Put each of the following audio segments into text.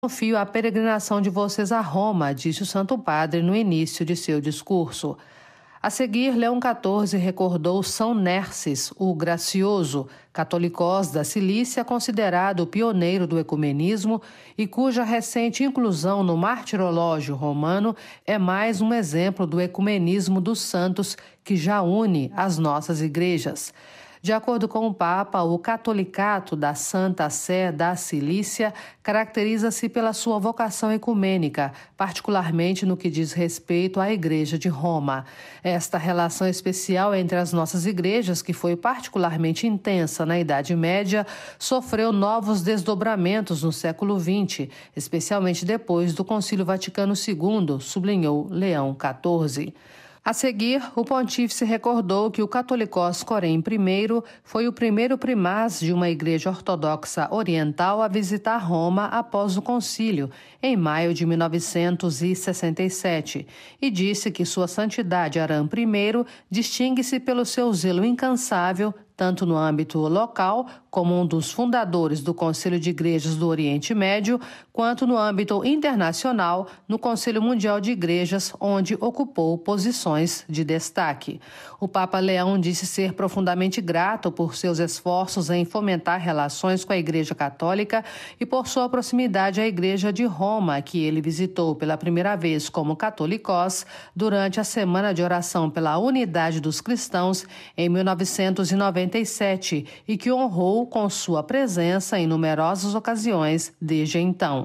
Confio a peregrinação de vocês a Roma, disse o Santo Padre no início de seu discurso. A seguir, Leão XIV recordou São Nerses, o Gracioso, catolicós da Cilícia, considerado o pioneiro do ecumenismo e cuja recente inclusão no martirológio romano é mais um exemplo do ecumenismo dos santos que já une as nossas igrejas. De acordo com o Papa, o catolicato da Santa Sé da Cilícia caracteriza-se pela sua vocação ecumênica, particularmente no que diz respeito à Igreja de Roma. Esta relação especial entre as nossas igrejas, que foi particularmente intensa na Idade Média, sofreu novos desdobramentos no século XX, especialmente depois do Concílio Vaticano II, sublinhou Leão XIV. A seguir, o pontífice recordou que o catolicós Corém I foi o primeiro primaz de uma igreja ortodoxa oriental a visitar Roma após o concílio, em maio de 1967, e disse que sua santidade Arã I distingue-se pelo seu zelo incansável, tanto no âmbito local, como um dos fundadores do Conselho de Igrejas do Oriente Médio, quanto no âmbito internacional, no Conselho Mundial de Igrejas, onde ocupou posições de destaque. O Papa Leão disse ser profundamente grato por seus esforços em fomentar relações com a Igreja Católica e por sua proximidade à Igreja de Roma, que ele visitou pela primeira vez como catolicós durante a Semana de Oração pela Unidade dos Cristãos em 1997 e que honrou com sua presença em numerosas ocasiões desde então.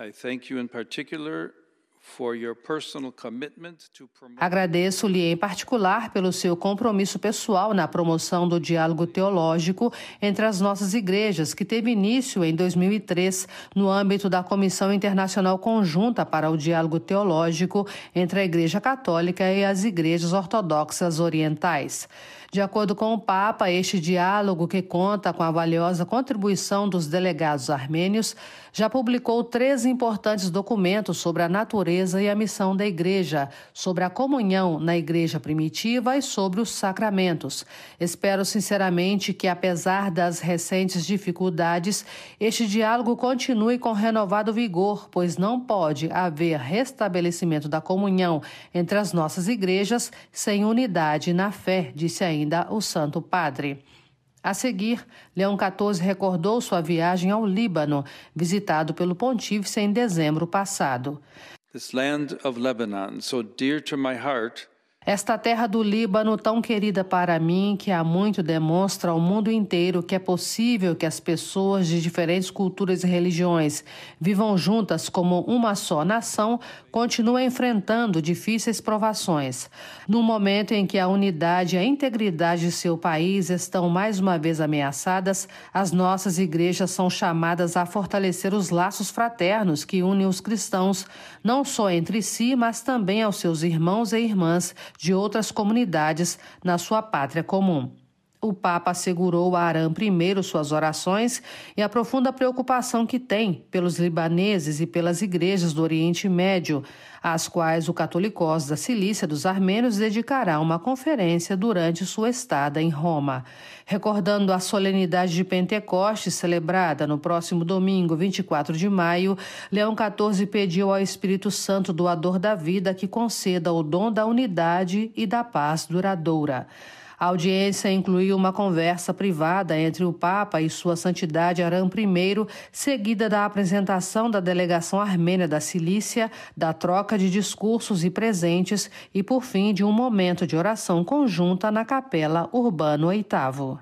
Agradeço-lhe em particular pelo seu compromisso pessoal na promoção do diálogo teológico entre as nossas igrejas, que teve início em 2003 no âmbito da Comissão Internacional Conjunta para o Diálogo Teológico entre a Igreja Católica e as igrejas ortodoxas orientais. De acordo com o Papa, este diálogo, que conta com a valiosa contribuição dos delegados armênios, já publicou 3 importantes documentos sobre a natureza e a missão da Igreja, sobre a comunhão na Igreja primitiva e sobre os sacramentos. Espero sinceramente que, apesar das recentes dificuldades, este diálogo continue com renovado vigor, pois não pode haver restabelecimento da comunhão entre as nossas igrejas sem unidade na fé, disse ainda o Santo Padre. A seguir, Leão XIV recordou sua viagem ao Líbano, visitado pelo pontífice em dezembro passado. This land of Lebanon, so dear to my heart, esta terra do Líbano, tão querida para mim, que há muito demonstra ao mundo inteiro que é possível que as pessoas de diferentes culturas e religiões vivam juntas como uma só nação, continua enfrentando difíceis provações. No momento em que a unidade e a integridade de seu país estão mais uma vez ameaçadas, as nossas igrejas são chamadas a fortalecer os laços fraternos que unem os cristãos, não só entre si, mas também aos seus irmãos e irmãs de outras comunidades na sua pátria comum. O Papa assegurou a Arã I suas orações e a profunda preocupação que tem pelos libaneses e pelas igrejas do Oriente Médio, às quais o catolicós da Cilícia dos Armênios dedicará uma conferência durante sua estada em Roma. Recordando a solenidade de Pentecostes, celebrada no próximo domingo, 24 de maio, Leão XIV pediu ao Espírito Santo, doador da vida, que conceda o dom da unidade e da paz duradoura. A audiência incluiu uma conversa privada entre o Papa e Sua Santidade Arã I, seguida da apresentação da delegação armênia da Cilícia, da troca de discursos e presentes e, por fim, de um momento de oração conjunta na Capela Urbano VIII.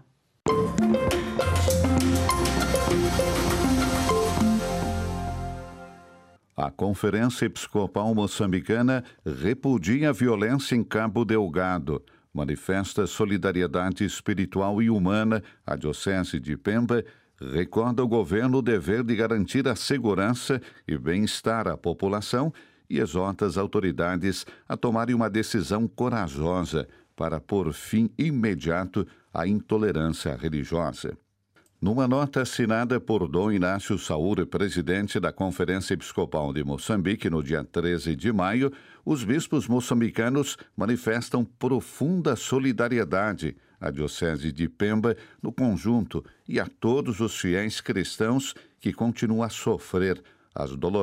A Conferência Episcopal Moçambicana repudia a violência em Cabo Delgado. Manifesta solidariedade espiritual e humana. A Diocese de Pemba recorda ao governo o dever de garantir a segurança e bem-estar à população e exorta as autoridades a tomarem uma decisão corajosa para pôr fim imediato à intolerância religiosa. Numa nota assinada por Dom Inácio Saúde, presidente da Conferência Episcopal de Moçambique, no dia 13 de maio, os bispos moçambicanos manifestam profunda solidariedade à Diocese de Pemba no conjunto e a todos os fiéis cristãos que continuam a sofrer as dolorosas